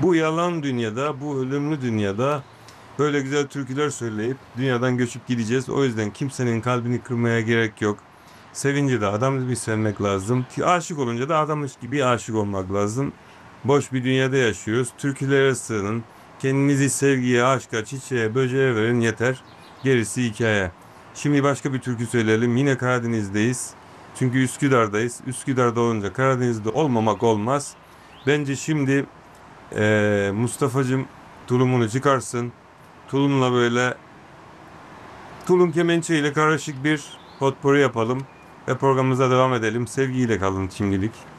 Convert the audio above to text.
Bu yalan dünyada, bu ölümlü dünyada böyle güzel türküler söyleyip dünyadan göçüp gideceğiz. O yüzden kimsenin kalbini kırmaya gerek yok. Sevince de adam gibi sevmek lazım. Ki aşık olunca da adammış gibi aşık olmak lazım. Boş bir dünyada yaşıyoruz. Türkülere sığının. Kendinizi sevgiye, aşka, çiçeğe, böceğe verin yeter. Gerisi hikaye. Şimdi başka bir türkü söyleyelim. Yine Karadeniz'deyiz. Çünkü Üsküdar'dayız. Üsküdar'da olunca Karadeniz'de olmamak olmaz. Bence şimdi Mustafa'cığım tulumunu çıkarsın. Tulumla böyle tulum kemençe ile karışık bir potpourri yapalım ve programımıza devam edelim. Sevgiyle kalın şimdilik.